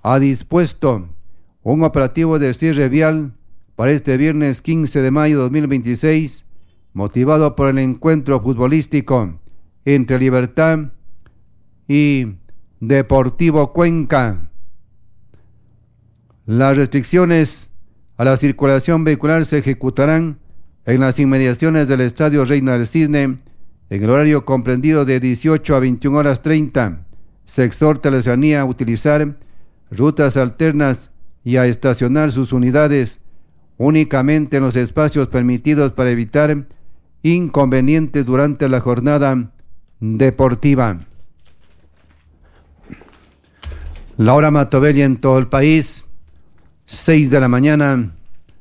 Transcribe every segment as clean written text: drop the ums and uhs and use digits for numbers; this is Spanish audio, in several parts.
ha dispuesto un operativo de cierre vial para este viernes 15 de mayo de 2026, motivado por el encuentro futbolístico entre Libertad y Deportivo Cuenca. Las restricciones a la circulación vehicular se ejecutarán en las inmediaciones del Estadio Reina del Cisne en el horario comprendido de 18 a 21 horas 30. Se exhorta a la ciudadanía a utilizar rutas alternas y a estacionar sus unidades únicamente en los espacios permitidos para evitar inconvenientes durante la jornada deportiva. La hora Matobelli en todo el país, 6 de la mañana,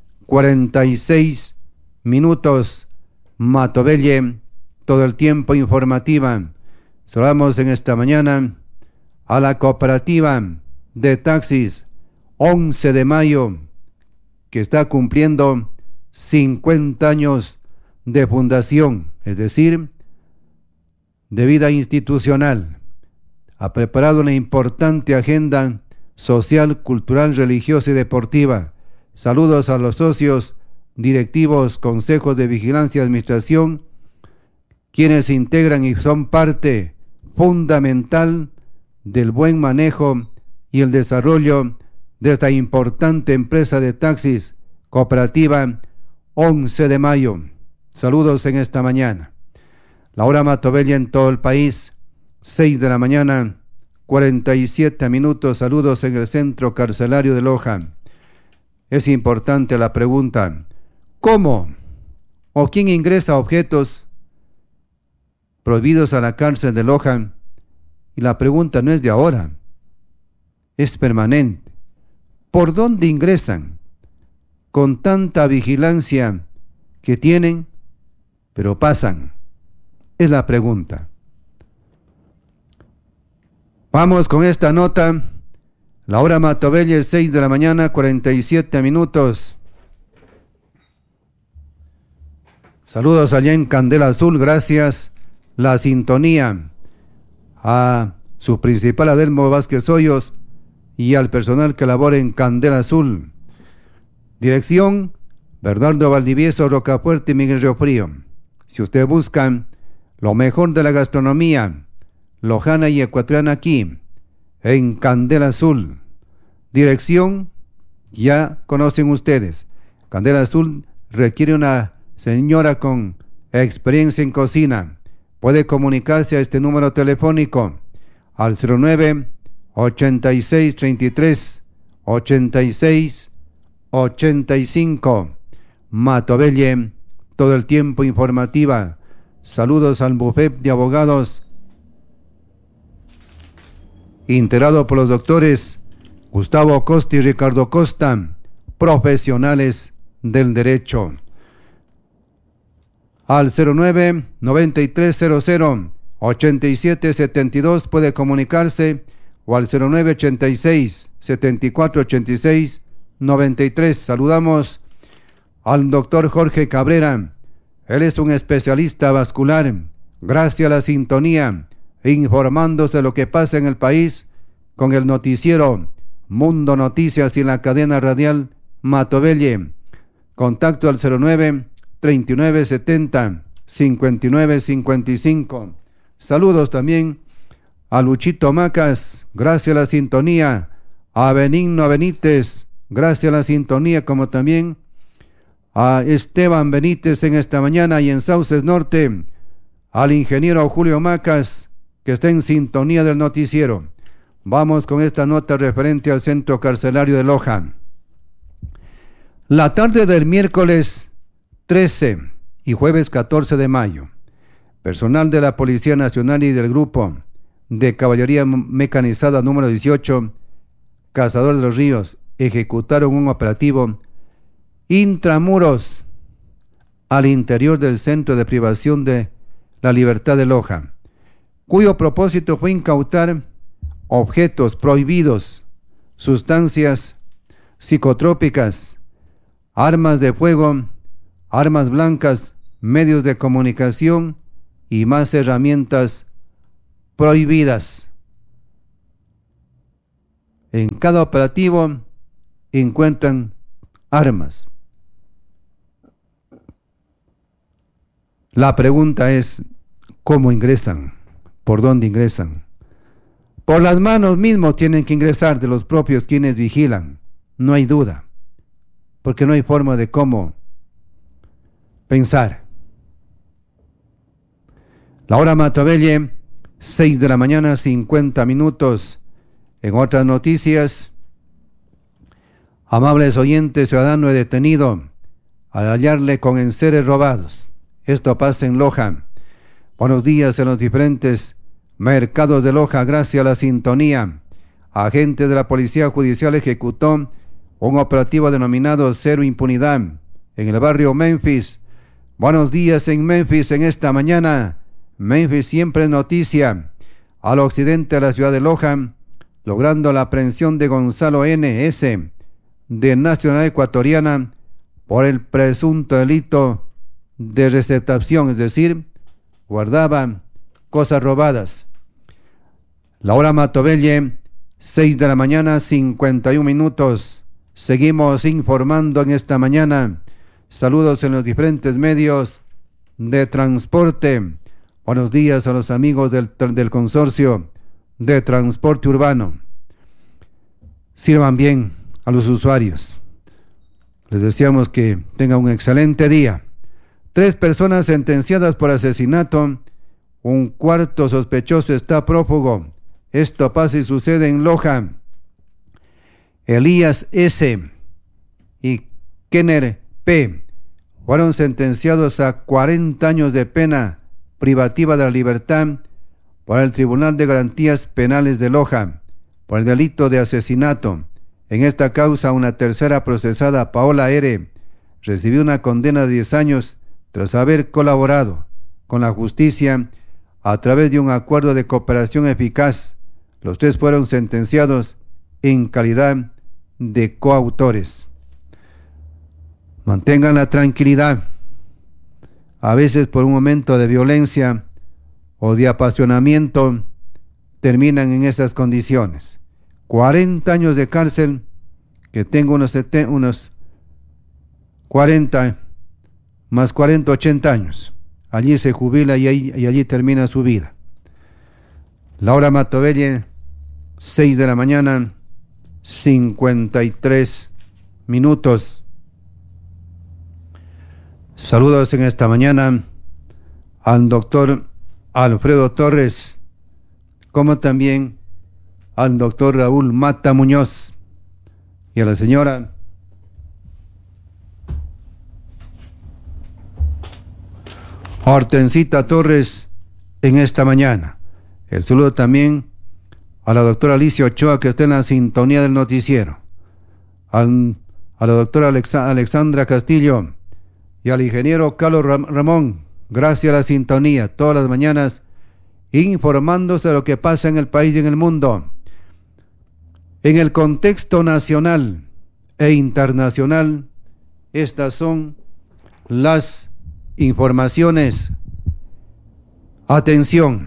46 minutos. Matobelli, todo el tiempo informativa. Saludamos en esta mañana a la cooperativa de taxis 11 de mayo, que está cumpliendo 50 años de fundación, es decir, de vida institucional. Ha preparado una importante agenda social, cultural, religiosa y deportiva. Saludos a los socios, directivos, consejos de vigilancia y administración, quienes integran y son parte fundamental del buen manejo y el desarrollo de esta importante empresa de taxis, cooperativa 11 de mayo. Saludos en esta mañana. La hora Matobelli en todo el país, 6 de la mañana, 47 minutos. Saludos en el centro carcelario de Loja. Es importante la pregunta: ¿cómo o quién ingresa objetos prohibidos a la cárcel de Loja? Y la pregunta no es de ahora, es permanente. ¿Por dónde ingresan? Con tanta vigilancia que tienen, pero pasan. Es la pregunta. Vamos con esta nota. La hora Matobelli, 6 de la mañana, 47 minutos. Saludos allá en Candela Azul, gracias. La sintonía a su principal Adelmo Vázquez Hoyos y al personal que labora en Candela Azul. Dirección: Bernardo Valdivieso, Rocafuerte y Miguel Riofrío. Si usted busca lo mejor de la gastronomía lojana y ecuatoriana aquí, en Candela Azul. Dirección, ya conocen ustedes. Candela Azul requiere una señora con experiencia en cocina. Puede comunicarse a este número telefónico al 09 86 33 86 85. Matobelli, todo el tiempo informativa. Saludos al bufet de abogados integrado por los doctores Gustavo Costa y Ricardo Costa, profesionales del derecho. Al 09 9300 8772 puede comunicarse, o al 09 86 74 86 93. Saludamos al doctor Jorge Cabrera. Él es un especialista vascular. Gracias a la sintonía, informándose de lo que pasa en el país con el noticiero Mundo Noticias y la cadena radial Matobelli. Contacto al 09 39 70 59 55. Saludos también a Luchito Macas, gracias a la sintonía. A Benigno Benítez, gracias a la sintonía, como también a Esteban Benítez en esta mañana, y en Sauces Norte al ingeniero Julio Macas, que está en sintonía del noticiero. Vamos con esta nota referente al centro carcelario de Loja. La tarde del miércoles 13 y jueves 14 de mayo, personal de la Policía Nacional y del Grupo de Caballería Mecanizada número 18, Cazador de los Ríos, ejecutaron un operativo intramuros al interior del Centro de Privación de la Libertad de Loja, cuyo propósito fue incautar objetos prohibidos, sustancias psicotrópicas, armas de fuego, armas blancas, medios de comunicación y más herramientas prohibidas. En cada operativo encuentran armas. La pregunta es, ¿cómo ingresan? ¿Por dónde ingresan? Por las manos mismos tienen que ingresar de los propios quienes vigilan. No hay duda, porque no hay forma de cómo pensar. La hora Matabelle, 6 de la mañana, 50 minutos. En otras noticias, amables oyentes, ciudadano es detenido al hallarle con enseres robados. Esto pasa en Loja. Buenos días en los diferentes mercados de Loja. Gracias a la sintonía, agentes de la Policía Judicial ejecutó un operativo denominado Cero Impunidad en el barrio Memphis. Buenos días en Memphis en esta mañana. Memphis siempre es noticia. Al occidente de la ciudad de Loja, logrando la aprehensión de Gonzalo N.S., de nacionalidad ecuatoriana, por el presunto delito de receptación, es decir, guardaba cosas robadas. La hora Matabelle, 6 de la mañana, 51 minutos. Seguimos informando en esta mañana. Saludos en los diferentes medios de transporte. Buenos días a los amigos del consorcio de transporte urbano. Sirvan bien a los usuarios. Les deseamos que tengan un excelente día. 3 personas sentenciadas por asesinato. Un cuarto sospechoso está prófugo. Esto pasa y sucede en Loja. Elías S. y Kenner P. fueron sentenciados a 40 años de pena privativa de la libertad por el Tribunal de Garantías Penales de Loja por el delito de asesinato. En esta causa, una tercera procesada, Paola R., recibió una condena de 10 años tras haber colaborado con la justicia a través de un acuerdo de cooperación eficaz. Los 3 fueron sentenciados en calidad de coautores. Mantengan la tranquilidad. A veces por un momento de violencia o de apasionamiento terminan en esas condiciones. 40 años de cárcel, que tengo unos 40 más 40, 80 años. Allí se jubila y allí termina su vida. La hora Matabelle, 6 de la mañana, 53 minutos. Saludos en esta mañana al doctor Alfredo Torres, como también al doctor Raúl Mata Muñoz y a la señora Hortensita Torres en esta mañana. El saludo también a la doctora Alicia Ochoa, que está en la sintonía del noticiero, a la doctora Alexandra Castillo y al ingeniero Carlos Ramón. Gracias a la sintonía todas las mañanas, informándose de lo que pasa en el país y en el mundo. En el contexto nacional e internacional, estas son las informaciones. Atención.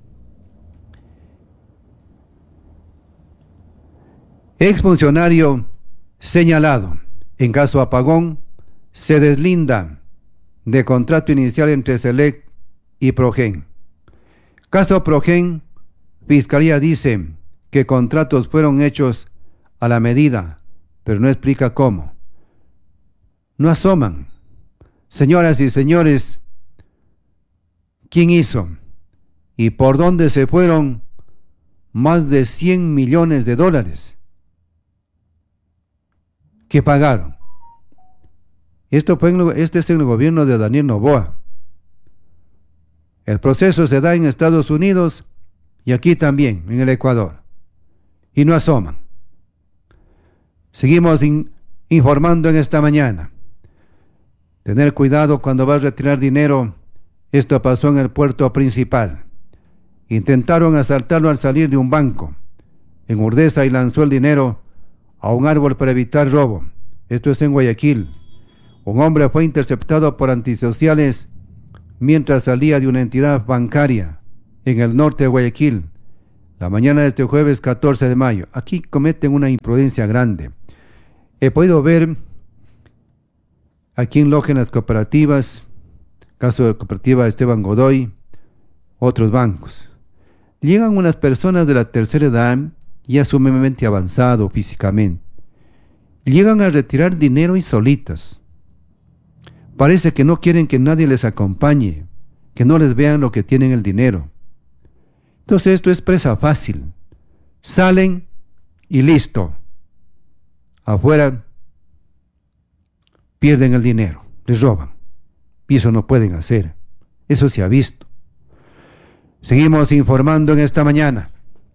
Exfuncionario señalado en caso apagón se deslinda de contrato inicial entre Select y Progen. Caso Progen, Fiscalía dice que contratos fueron hechos a la medida, pero no explica cómo. No asoman. Señoras y señores, ¿quién hizo y por dónde se fueron más de 100 millones de dólares que pagaron? Este es el gobierno de Daniel Noboa. El proceso se da en Estados Unidos y aquí también, en el Ecuador. Y no asoman. Seguimos informando en esta mañana. Tener cuidado cuando vas a retirar dinero. Esto pasó en el puerto principal. Intentaron asaltarlo al salir de un banco en Urdesa y lanzó el dinero a un árbol para evitar robo. Esto es en Guayaquil. Un hombre fue interceptado por antisociales mientras salía de una entidad bancaria en el norte de Guayaquil. la mañana de este jueves 14 de mayo. Aquí cometen una imprudencia grande. He podido ver aquí en Loja, en las cooperativas, caso de la cooperativa Esteban Godoy, otros bancos. Llegan unas personas de la tercera edad, ya sumamente avanzado físicamente. Llegan a retirar dinero y solitas. Parece que no quieren que nadie les acompañe, que no les vean lo que tienen el dinero. Entonces esto es presa fácil. Salen y listo. Afuera pierden el dinero, les roban. Y eso no pueden hacer. Eso se ha visto. Seguimos informando en esta mañana.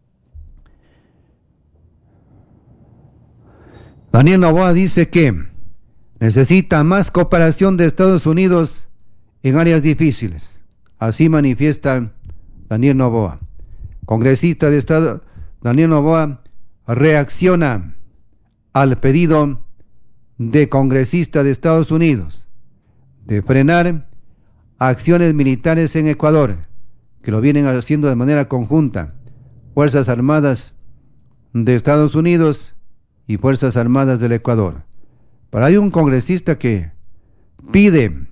Daniel Noboa dice que necesita más cooperación de Estados Unidos en áreas difíciles. Así manifiesta Daniel Noboa. Congresista de Estado, Daniel Noboa reacciona al pedido de congresista de Estados Unidos de frenar acciones militares en Ecuador, que lo vienen haciendo de manera conjunta, Fuerzas Armadas de Estados Unidos y Fuerzas Armadas del Ecuador. Pero hay un congresista que pide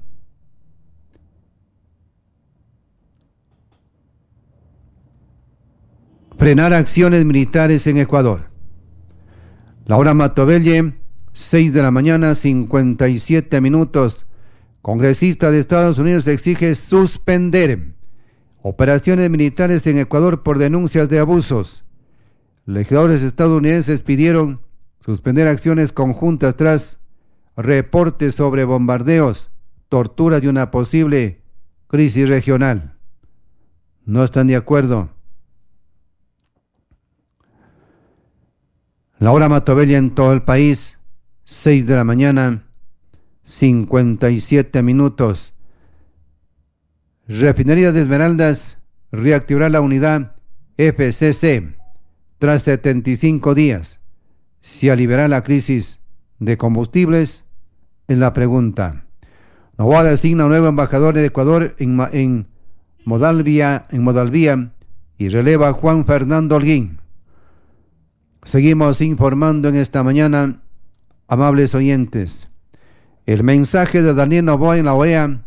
frenar acciones militares en Ecuador. Laura Matovelle, 6 de la mañana, 57 minutos. Congresista de Estados Unidos exige suspender operaciones militares en Ecuador por denuncias de abusos. Legisladores estadounidenses pidieron suspender acciones conjuntas tras reportes sobre bombardeos, torturas y una posible crisis regional. No están de acuerdo. Laura Matovelle en todo el país, 6 de la mañana, 57 minutos. Refinería de Esmeraldas reactivará la unidad FCC tras 75 días. ¿Se aliviará la crisis de combustibles? Es la pregunta. Noboa designa un nuevo embajador de Ecuador en Moldavia y releva a Juan Fernando Holguín. Seguimos informando en esta mañana, amables oyentes. El mensaje de Daniel Noboa en la OEA,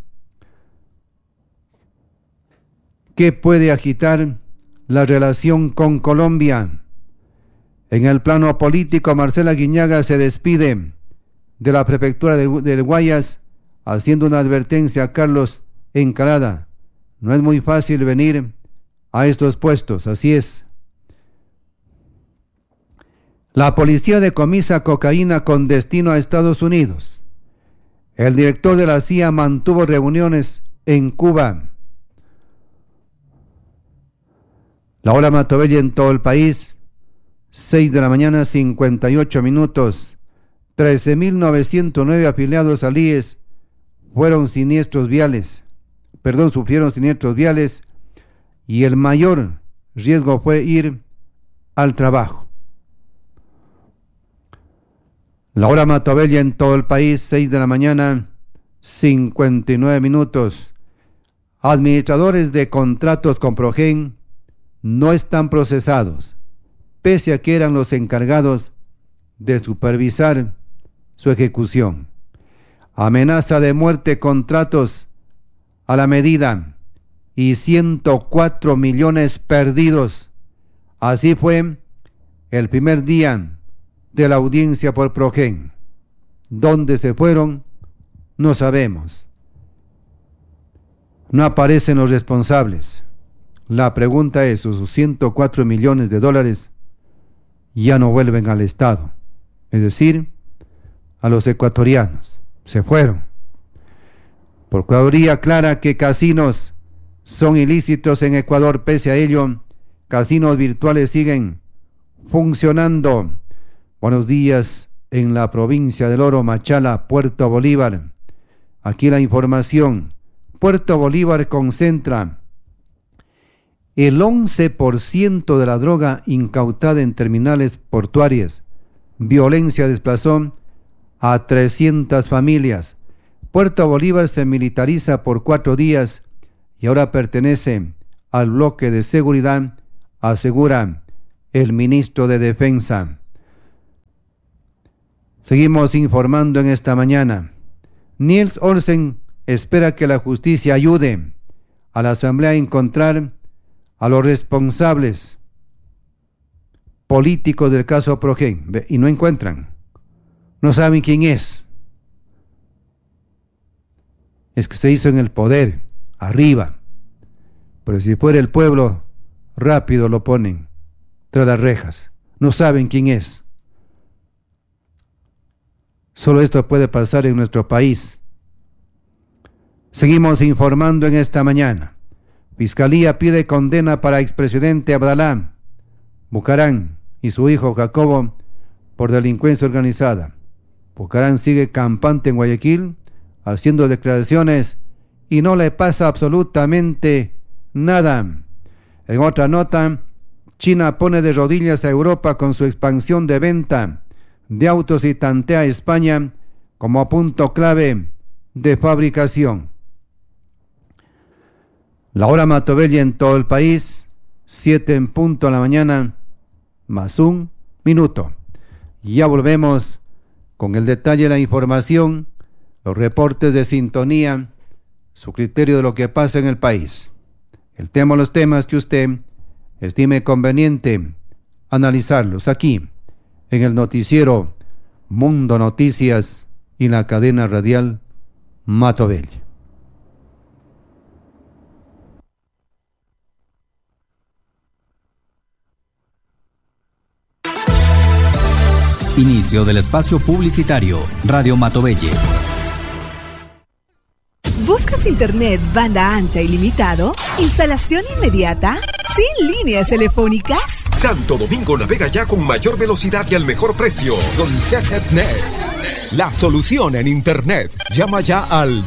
que puede agitar la relación con Colombia. En el plano político, Marcela Guiñaga se despide de la prefectura del Guayas, haciendo una advertencia a Carlos Encalada. No es muy fácil venir a estos puestos, así es. La policía decomisa cocaína con destino a Estados Unidos. El director de la CIA mantuvo reuniones en Cuba. Laura Matovelle en todo el país, 6 de la mañana, 58 minutos. 13.909 afiliados al IES sufrieron siniestros viales y el mayor riesgo fue ir al trabajo. Laura Matovelle en todo el país, 6 de la mañana, 59 minutos. Administradores de contratos con Progen no están procesados, pese a que eran los encargados de supervisar su ejecución. Amenaza de muerte, contratos a la medida y 104 millones perdidos. Así fue el primer día de la audiencia por Progen. ¿Dónde se fueron? No sabemos. No aparecen los responsables. La pregunta es, sus 104 millones de dólares ya no vuelven al Estado, es decir, a los ecuatorianos. Se fueron. Procuraduría aclara que casinos son ilícitos en Ecuador. Pese a ello, casinos virtuales siguen funcionando. Buenos días en la provincia del Oro, Machala, Puerto Bolívar. Aquí la información. Puerto Bolívar concentra el 11% de la droga incautada en terminales portuarias. Violencia desplazó a 300 familias. Puerto Bolívar se militariza por 4 días y ahora pertenece al bloque de seguridad asegura el ministro de Defensa. Seguimos informando en esta mañana. Niels Olsen espera que la justicia ayude a la Asamblea a encontrar a los responsables políticos del caso Progen, y no encuentran. No saben quién es. Es que se hizo en el poder, arriba. Pero si fuera el pueblo, rápido lo ponen tras las rejas. No saben quién es. Solo esto puede pasar en nuestro país. Seguimos informando en esta mañana. Fiscalía pide condena para expresidente Abdalá Bucaram y su hijo Jacobo por delincuencia organizada. Bucaram sigue campante en Guayaquil, haciendo declaraciones y no le pasa absolutamente nada. En otra nota, China pone de rodillas a Europa con su expansión de venta de autos y tantea a España como punto clave de fabricación. La hora Matobelli en todo el país, 7 en punto a la mañana, más 1 minuto. Ya volvemos con el detalle de la información, los reportes de sintonía, su criterio de lo que pasa en el país. Los temas que usted estime conveniente analizarlos aquí, en el noticiero Mundo Noticias y la cadena radial Matobelli. Inicio del espacio publicitario. Radio Matobelli. ¿Buscas internet banda ancha ilimitado? ¿Instalación inmediata? ¿Sin líneas telefónicas? Santo Domingo navega ya con mayor velocidad y al mejor precio. Con CCTnet, la solución en internet. Llama ya al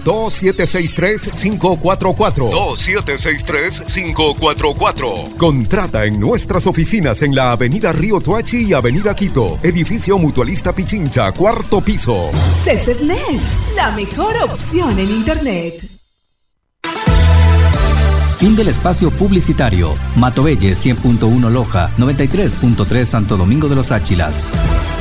2763-544. 2763-544. Contrata en nuestras oficinas en la avenida Río Toachi y avenida Quito. Edificio Mutualista Pichincha, 4º piso. CCTnet, la mejor opción en internet. Fin del espacio publicitario. Matobelli 100.1 Loja, 93.3 Santo Domingo de los Áchilas.